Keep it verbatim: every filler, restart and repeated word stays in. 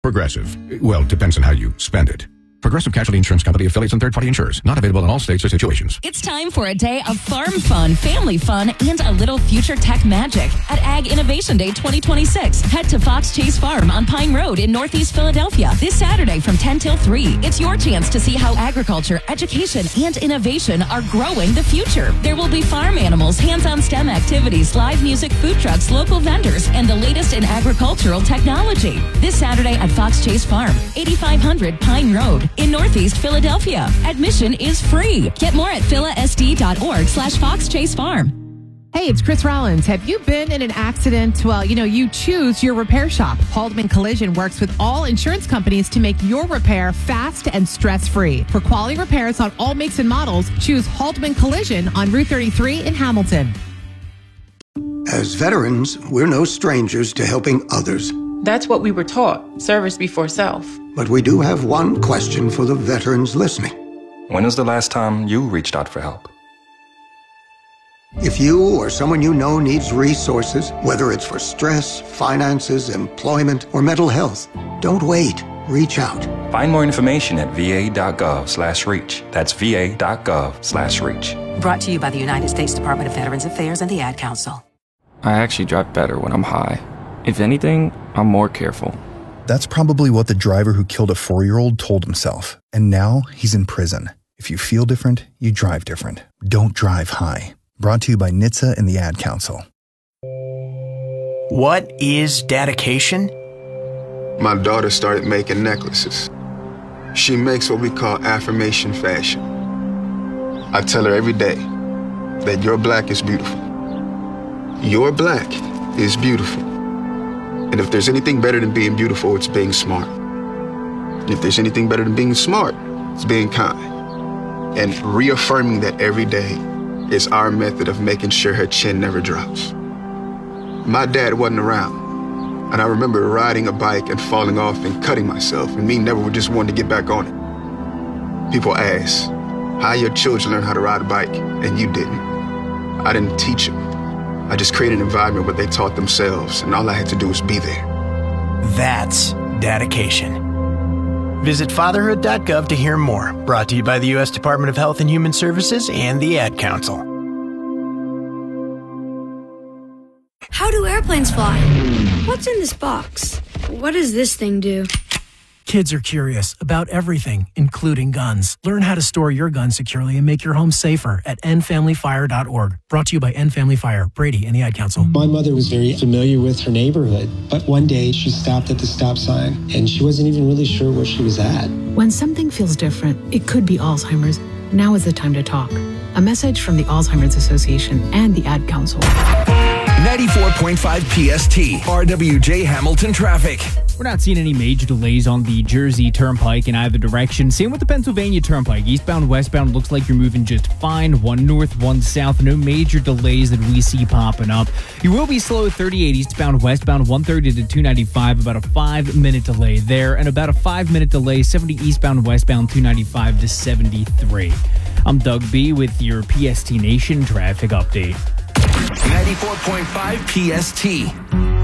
Progressive. Well, depends on how you spend it. Progressive Casualty Insurance Company, affiliates, and third-party insurers. Not available in all states or situations. It's time for a day of farm fun, family fun, and a little future tech magic at Ag Innovation Day twenty twenty-six. Head to Fox Chase Farm on Pine Road in Northeast Philadelphia this Saturday from ten till three. It's your chance to see how agriculture, education, and innovation are growing the future. There will be farm animals, hands-on STEM activities, live music, food trucks, local vendors, and the latest in agricultural technology. This Saturday at Fox Chase Farm, eighty-five hundred Pine Road in Northeast Philadelphia. Admission is free. Get more at philasd.org slash Fox Chase Farm. Hey, it's Chris Rollins. Have you been in an accident? Well, you know, you choose your repair shop. Haldeman Collision works with all insurance companies to make your repair fast and stress-free. For quality repairs on all makes and models, choose Haldeman Collision on Route thirty-three in Hamilton. As veterans, we're no strangers to helping others. That's what we were taught, service before self. But we do have one question for the veterans listening. When was the last time you reached out for help? If you or someone you know needs resources, whether it's for stress, finances, employment, or mental health, don't wait. Reach out. Find more information at va.gov slash reach. That's va.gov slash reach. Brought to you by the United States Department of Veterans Affairs and the Ad Council. I actually drive better when I'm high. If anything, I'm more careful. That's probably what the driver who killed a four-year-old told himself. And now he's in prison. If you feel different, you drive different. Don't drive high. Brought to you by N H T S A and the Ad Council. What is dedication? My daughter started making necklaces. She makes what we call affirmation fashion. I tell her every day that your black is beautiful. Your black is beautiful. And if there's anything better than being beautiful, it's being smart. And if there's anything better than being smart, it's being kind. And reaffirming that every day is our method of making sure her chin never drops. My dad wasn't around, and I remember riding a bike and falling off and cutting myself, and me never just wanted to get back on it. People ask, how your children learn how to ride a bike, and you didn't? I didn't teach them. I just created an environment where they taught themselves, and all I had to do was be there. That's dedication. Visit fatherhood dot gov to hear more. Brought to you by the U S Department of Health and Human Services and the Ad Council. How do airplanes fly? What's in this box? What does this thing do? Kids are curious about everything, including guns. Learn how to store your gun securely and make your home safer at end family fire dot org. Brought to you by End Family Fire, Brady, and the Ad Council. My mother was very familiar with her neighborhood, but one day she stopped at the stop sign and she wasn't even really sure where she was at. When something feels different, it could be Alzheimer's. Now is the time to talk. A message from the Alzheimer's Association and the Ad Council. ninety-four point five P S T, R W J Hamilton traffic. We're not seeing any major delays on the Jersey Turnpike in either direction. Same with the Pennsylvania Turnpike. Eastbound, westbound looks like you're moving just fine. One north, one south. No major delays that we see popping up. You will be slow at thirty-eight eastbound, westbound, one thirty to two ninety-five. About a five-minute delay there. And about a five-minute delay, seventy eastbound, westbound, two ninety-five to seventy-three. I'm Doug B. with your P S T Nation traffic update. ninety-four point five P S T.